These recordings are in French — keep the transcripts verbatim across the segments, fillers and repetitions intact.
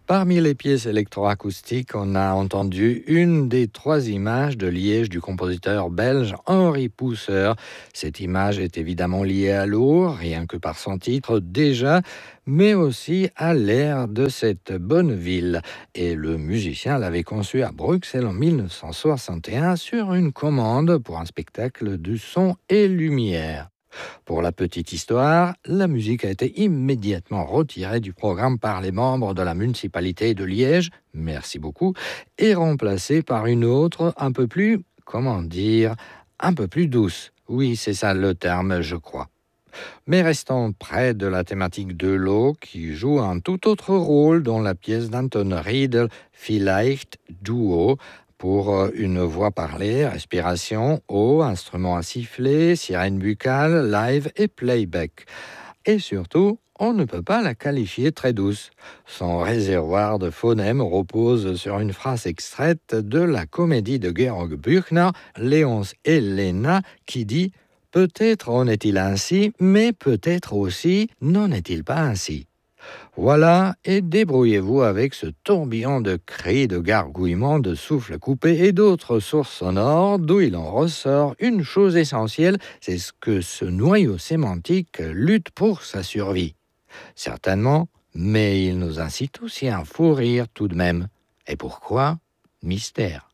Parmi les pièces électroacoustiques, on a entendu une des trois images de Liège du compositeur belge Henri Pousseur. Cette image est évidemment liée à l'eau, rien que par son titre déjà, mais aussi à l'air de cette bonne ville. Et le musicien l'avait conçu à Bruxelles en dix-neuf cent soixante et un sur une commande pour un spectacle de son et lumière. Pour la petite histoire, la musique a été immédiatement retirée du programme par les membres de la municipalité de Liège, merci beaucoup, et remplacée par une autre un peu plus, comment dire, un peu plus douce. Oui, c'est ça le terme, je crois. Mais restons près de la thématique de l'eau qui joue un tout autre rôle dans la pièce d'Anton Riedel, Vielleicht Duo, pour une voix parlée, respiration, eau, instrument à siffler, sirène buccale, live et playback. Et surtout, on ne peut pas la qualifier très douce. Son réservoir de phonèmes repose sur une phrase extraite de la comédie de Georg Büchner, Léonce et Léna, qui dit « Peut-être en est-il ainsi, mais peut-être aussi n'en est-il pas ainsi ». Voilà, et débrouillez-vous avec ce tourbillon de cris, de gargouillements, de souffles coupés et d'autres sources sonores d'où il en ressort une chose essentielle, c'est ce que ce noyau sémantique lutte pour sa survie. Certainement, mais il nous incite aussi à un fou rire tout de même. Et pourquoi ? Mystère.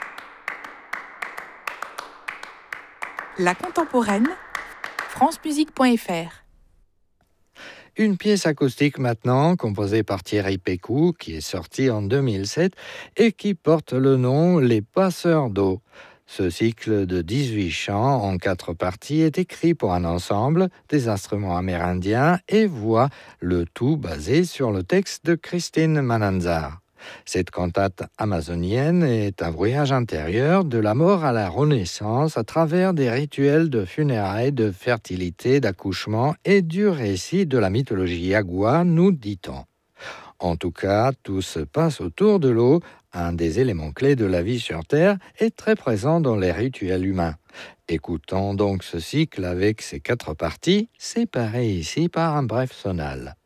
La contemporaine, francemusique point f r. Une pièce acoustique maintenant, composée par Thierry Pécou, qui est sortie en deux mille sept et qui porte le nom Les Passeurs d'eau. Ce cycle de dix-huit chants en quatre parties est écrit pour un ensemble, des instruments amérindiens et voix, le tout basé sur le texte de Christine Mananzar. Cette cantate amazonienne est un voyage intérieur de la mort à la renaissance à travers des rituels de funérailles, de fertilité, d'accouchement et du récit de la mythologie yagua, nous dit-on. En tout cas, tout se passe autour de l'eau, un des éléments clés de la vie sur Terre est très présent dans les rituels humains. Écoutons donc ce cycle avec ses quatre parties, séparées ici par un bref sonal.